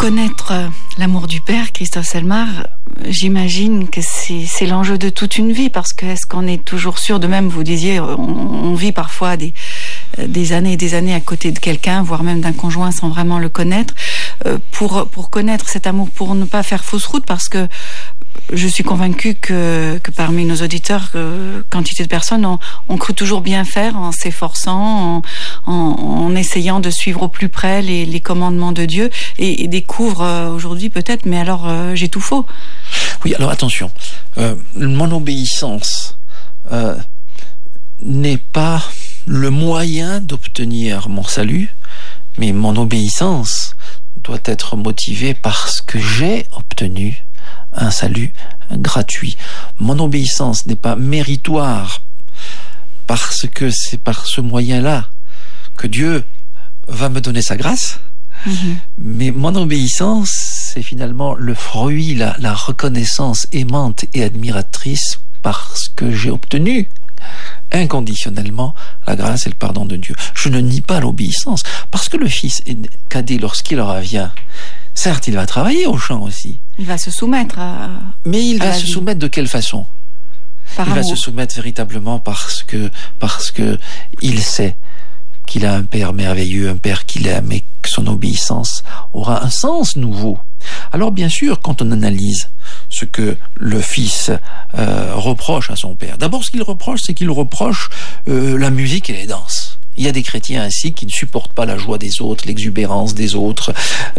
Connaître l'amour du Père, Christophe Selmar, j'imagine que c'est l'enjeu de toute une vie, parce que est-ce qu'on est toujours sûr, de même vous disiez, on vit parfois des années et des années à côté de quelqu'un, voire même d'un conjoint sans vraiment le connaître, pour connaître cet amour, pour ne pas faire fausse route, parce que je suis convaincue que parmi nos auditeurs, quantité de personnes ont cru toujours bien faire en s'efforçant, en essayant de suivre au plus près les commandements de Dieu, et découvrent aujourd'hui peut-être, mais alors j'ai tout faux. Oui, alors attention, mon obéissance n'est pas le moyen d'obtenir mon salut, mais mon obéissance doit être motivée parce que j'ai obtenu un salut gratuit. Mon obéissance n'est pas méritoire parce que c'est par ce moyen-là que Dieu va me donner sa grâce. Mais mon obéissance, c'est finalement le fruit, la reconnaissance aimante et admiratrice parce que j'ai obtenu inconditionnellement la grâce et le pardon de Dieu. Je ne nie pas l'obéissance, parce que le fils cadet, lorsqu'il revient, certes, il va travailler au champ aussi. Il va se soumettre Mais il va se soumettre de quelle façon ? Par il amour. Va se soumettre véritablement parce que il sait qu'il a un père merveilleux, un père qu'il aime, et que son obéissance aura un sens nouveau. Alors bien sûr, quand on analyse ce que le fils reproche à son père, d'abord ce qu'il reproche, c'est qu'il reproche la musique et les danses. Il y a des chrétiens ainsi qui ne supportent pas la joie des autres, l'exubérance des autres.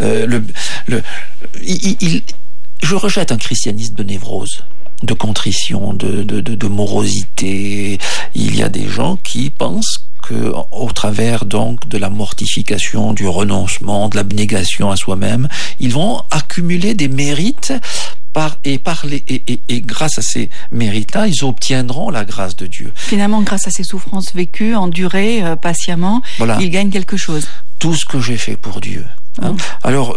Je rejette un christianisme de névrose, de contrition, de morosité. Il y a des gens qui pensent que, au travers donc de la mortification, du renoncement, de l'abnégation à soi-même, ils vont accumuler des mérites et grâce à ces mérites-là, ils obtiendront la grâce de Dieu. Finalement, grâce à ces souffrances vécues, endurées patiemment, voilà. Ils gagnent quelque chose. Tout ce que j'ai fait pour Dieu. Hein. Alors,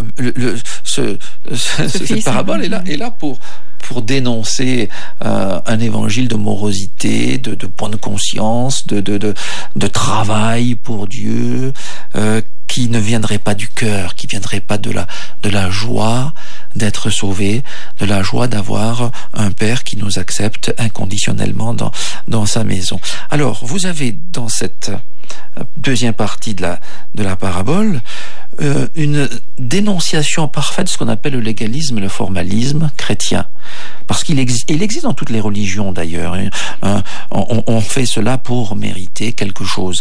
cette parabole est là pour dénoncer un évangile de morosité, de bonne conscience, de travail pour Dieu, qui ne viendrait pas du cœur, qui viendrait pas de la joie d'être sauvé, de la joie d'avoir un Père qui nous accepte inconditionnellement dans sa maison. Alors, vous avez dans cette deuxième partie de la parabole une dénonciation parfaite de ce qu'on appelle le légalisme, le formalisme chrétien. Parce qu'il existe dans toutes les religions d'ailleurs. On fait cela pour mériter quelque chose.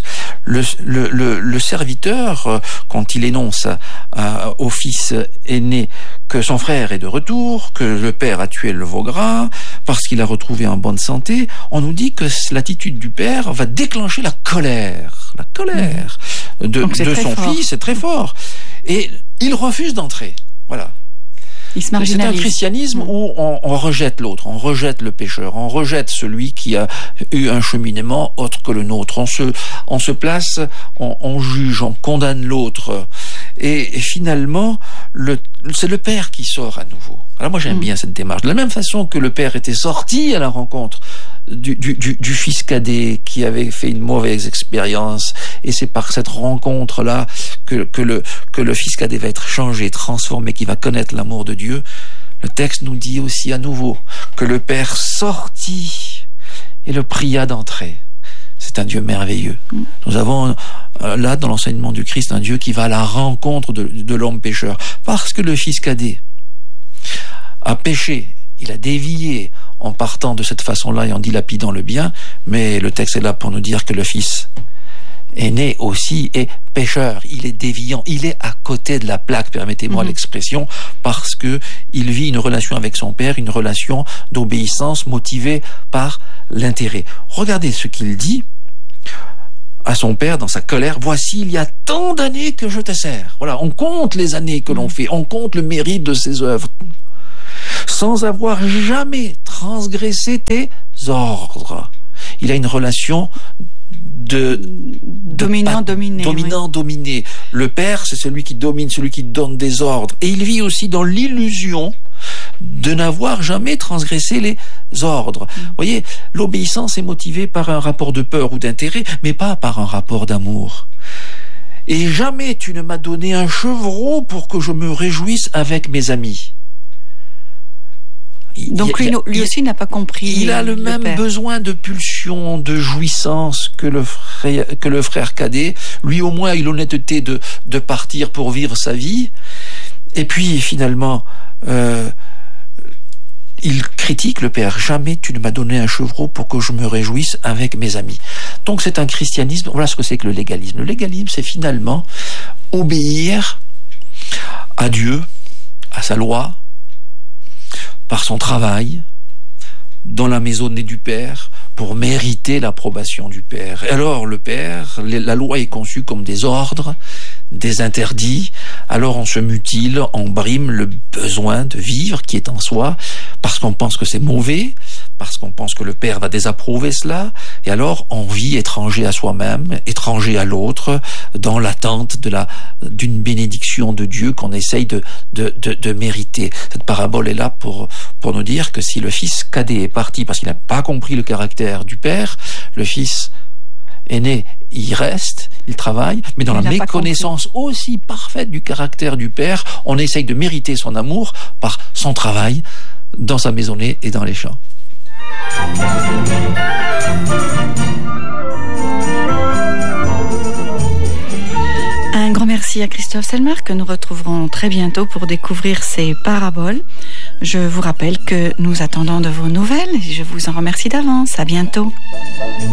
Le serviteur, quand il énonce au fils aîné que son frère est de retour, que le père a tué le veau gras, parce qu'il a retrouvé en bonne santé, on nous dit que l'attitude du père va déclencher la colère de son fils, c'est très fort. Et il refuse d'entrer. Voilà. C'est un christianisme où on rejette l'autre, on rejette le pécheur, on rejette celui qui a eu un cheminement autre que le nôtre. On se place, on juge, on condamne l'autre. Et finalement, c'est le Père qui sort à nouveau. Alors moi j'aime bien cette démarche. De la même façon que le Père était sorti à la rencontre du fils cadet qui avait fait une mauvaise expérience, et c'est par cette rencontre-là que le fils cadet va être changé, transformé, qui va connaître l'amour de Dieu. Le texte nous dit aussi à nouveau que le Père sortit et le pria d'entrer. C'est un Dieu merveilleux. Nous avons là, dans l'enseignement du Christ, un Dieu qui va à la rencontre de l'homme pécheur. Parce que le fils cadet a péché, il a dévié en partant de cette façon-là et en dilapidant le bien, mais le texte est là pour nous dire que le fils aîné aussi est pécheur, il est déviant, il est à côté de la plaque, permettez-moi l'expression, parce que il vit une relation avec son père, une relation d'obéissance motivée par l'intérêt. Regardez ce qu'il dit à son père dans sa colère: voici, il y a tant d'années que je te sers. Voilà, on compte les années que l'on fait, on compte le mérite de ses œuvres, sans avoir jamais transgressé tes ordres. Il a une relation dominant-dominé. Le père, c'est celui qui domine, celui qui donne des ordres. Et il vit aussi dans l'illusion de n'avoir jamais transgressé les ordres. Vous voyez, l'obéissance est motivée par un rapport de peur ou d'intérêt, mais pas par un rapport d'amour. Et jamais tu ne m'as donné un chevreau pour que je me réjouisse avec mes amis. Donc lui aussi n'a pas compris. Il a le même père. Besoin de pulsion, de jouissance que le frère cadet. Lui au moins a eu l'honnêteté de partir pour vivre sa vie. Et puis finalement, il critique le père. Jamais tu ne m'as donné un chevreau pour que je me réjouisse avec mes amis. Donc c'est un christianisme. Voilà ce que c'est que le légalisme. Le légalisme, c'est finalement obéir à Dieu, à sa loi, par son travail, dans la maisonnée du Père, pour mériter l'approbation du Père. Et alors le Père, la loi est conçue comme des ordres, des interdits, alors on se mutile, on brime le besoin de vivre qui est en soi, parce qu'on pense que c'est mauvais, parce qu'on pense que le Père va désapprouver cela, et alors on vit étranger à soi-même, étranger à l'autre, dans l'attente d'une bénédiction de Dieu qu'on essaye de mériter. Cette parabole est là pour nous dire que si le fils cadet est parti parce qu'il n'a pas compris le caractère du Père, le fils aîné, il reste, il travaille, mais dans la méconnaissance aussi parfaite du caractère du Père, on essaye de mériter son amour par son travail dans sa maisonnée et dans les champs. Un grand merci à Christophe Selmar que nous retrouverons très bientôt pour découvrir ses paraboles. Je vous rappelle que nous attendons de vos nouvelles et je vous en remercie d'avance. À bientôt.